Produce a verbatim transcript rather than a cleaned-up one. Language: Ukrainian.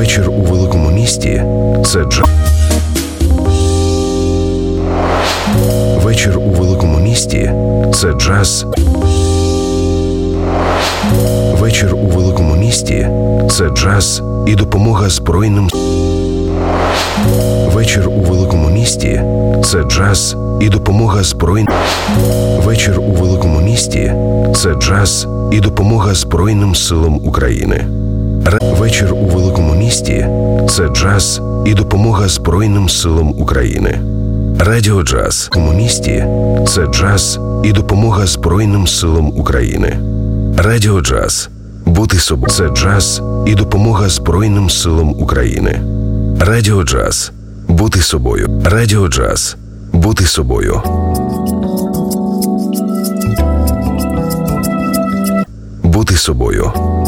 Вечір у великому місті – це джаз. Вечір у великому місті – це джаз. Вечір у великому місті – це джаз і допомога Збройним. Вечір у великому місті – це джаз і допомога Збройним. Вечір у великому місті – це джаз і допомога Збройним силам України. Вечір у великому місті – це джаз і допомога Збройним силам України. Радіо Джаз у місті – це джаз і допомога Збройним силам України. Радіо Джаз. Бути собою – це джаз і допомога Збройним силам України. Радіо Джаз. Бути собою. Радіо Джаз. Бути собою. Бути собою.